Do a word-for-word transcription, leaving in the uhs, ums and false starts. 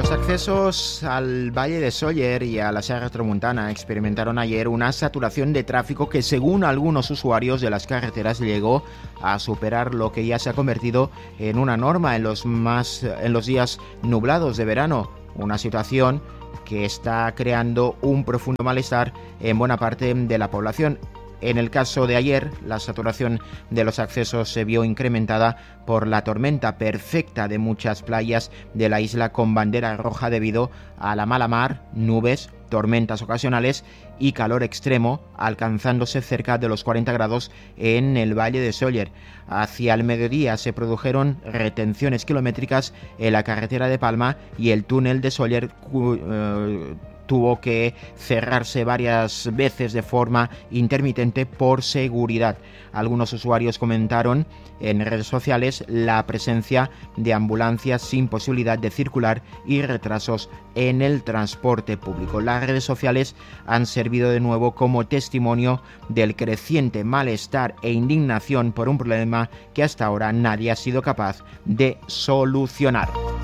Los accesos al Valle de Sóller y a la Serra Tramuntana experimentaron ayer una saturación de tráfico que, según algunos usuarios de las carreteras, llegó a superar lo que ya se ha convertido en una norma en los, más, en los días nublados de verano. Una situación que está creando un profundo malestar en buena parte de la población. En el caso de ayer, la saturación de los accesos se vio incrementada por la tormenta perfecta de muchas playas de la isla con bandera roja debido a la mala mar, nubes, tormentas ocasionales y calor extremo, alcanzándose cerca de los cuarenta grados en el Valle de Sóller. Hacia el mediodía se produjeron retenciones kilométricas en la carretera de Palma y el túnel de Sóller uh, tuvo que cerrarse varias veces de forma intermitente por seguridad. Algunos usuarios comentaron en redes sociales la presencia de ambulancias sin posibilidad de circular y retrasos en el transporte público. Las redes sociales han servido de nuevo como testimonio del creciente malestar e indignación por un problema que hasta ahora nadie ha sido capaz de solucionar.